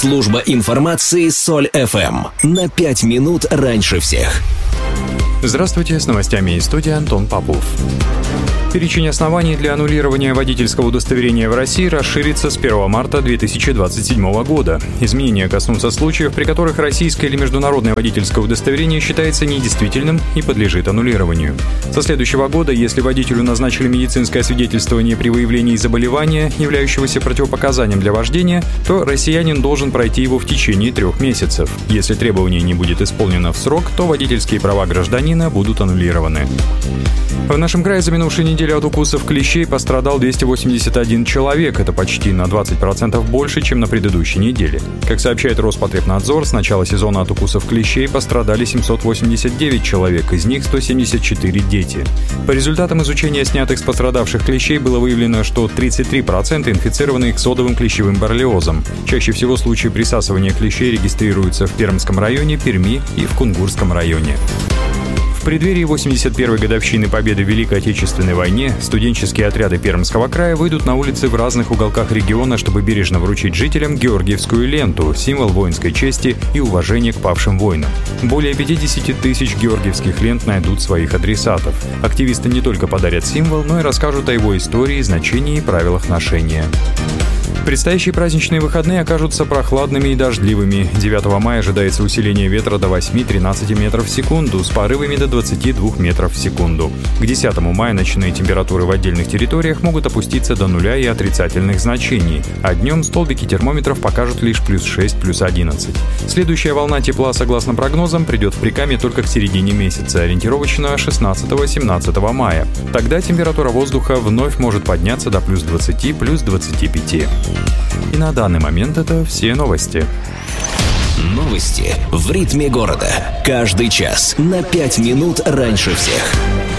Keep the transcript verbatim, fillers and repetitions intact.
Служба информации Соль эф эм. На пять минут раньше всех. Здравствуйте, с новостями из студии Антон Попов. Перечень оснований для аннулирования водительского удостоверения в России расширится с первого марта две тысячи двадцать седьмого года. Изменения коснутся случаев, при которых российское или международное водительское удостоверение считается недействительным и подлежит аннулированию. Со следующего года, если водителю назначили медицинское освидетельствование при выявлении заболевания, являющегося противопоказанием для вождения, то россиянин должен пройти его в течение трех месяцев. Если требование не будет исполнено в срок, то водительские права гражданина будут аннулированы. В нашем крае за минувшую неделю от укусов клещей пострадал двести восемьдесят один человек. Это почти на двадцать процентов больше, чем на предыдущей неделе. Как сообщает Роспотребнадзор, с начала сезона от укусов клещей пострадали семьсот восемьдесят девять человек, из них сто семьдесят четыре дети. По результатам изучения снятых с пострадавших клещей было выявлено, что тридцать три процента инфицированы иксодовым клещевым боррелиозом. Чаще всего случаи присасывания клещей регистрируются в Пермском районе, Перми и в Кунгурском районе. В преддверии восемьдесят первой годовщины победы в Великой Отечественной войне студенческие отряды Пермского края выйдут на улицы в разных уголках региона, чтобы бережно вручить жителям Георгиевскую ленту, символ воинской чести и уважения к павшим воинам. Более пятьдесят тысяч георгиевских лент найдут своих адресатов. Активисты не только подарят символ, но и расскажут о его истории, значении и правилах ношения. Предстоящие праздничные выходные окажутся прохладными и дождливыми. девятого мая ожидается усиление ветра до восемь-тринадцать метров в секунду с порывами до двадцать два метров в секунду. К десятому мая ночные температуры в отдельных территориях могут опуститься до нуля и отрицательных значений, а днем столбики термометров покажут лишь плюс шесть, плюс одиннадцать. Следующая волна тепла, согласно прогнозам, придет в Прикамье только к середине месяца, ориентировочно шестнадцатого-семнадцатого мая. Тогда температура воздуха вновь может подняться до плюс двадцати, плюс двадцати пяти. И на данный момент это все новости. Новости в ритме города. Каждый час на пять минут раньше всех.